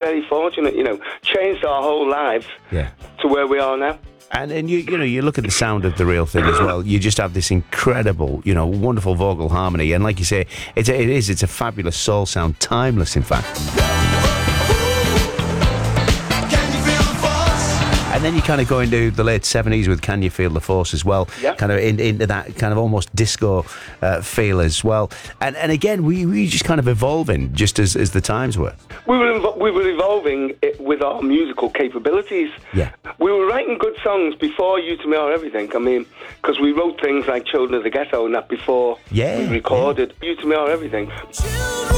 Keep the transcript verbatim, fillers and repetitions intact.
very fortunate, you know, changed our whole lives Yeah. to where we are now. And and you you know, you look at the sound of The Real Thing as well. You just have this incredible, you know, wonderful vocal harmony. And like you say, it's a, it is it's a fabulous soul sound, timeless, in fact. And then you kind of go into the late seventies with Can You Feel the Force as well, yeah. kind of in, into that kind of almost disco uh, feel as well. And and again, we we just kind of evolving just as, as the times were. We were evo- we were evolving it with our musical capabilities. Yeah. We were writing good songs before You To Me Are Everything. I mean, because we wrote things like Children of the Ghetto and that before yeah, we recorded yeah. You To Me Are Everything. Children